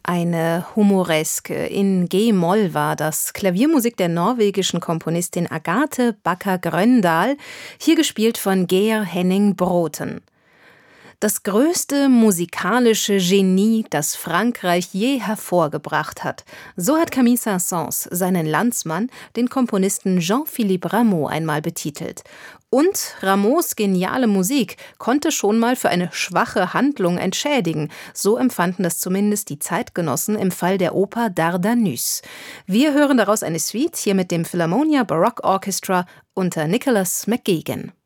Eine Humoreske in G-Moll war das, Klaviermusik der norwegischen Komponistin Agathe Bakker-Grøndahl, hier gespielt von Geir Henning Broten. Das größte musikalische Genie, das Frankreich je hervorgebracht hat. So hat Camille Saint-Saëns seinen Landsmann, den Komponisten Jean-Philippe Rameau, einmal betitelt. Und Rameaus geniale Musik konnte schon mal für eine schwache Handlung entschädigen. So empfanden das zumindest die Zeitgenossen im Fall der Oper Dardanus. Wir hören daraus eine Suite, hier mit dem Philharmonia Baroque Orchestra unter Nicholas McGuigan.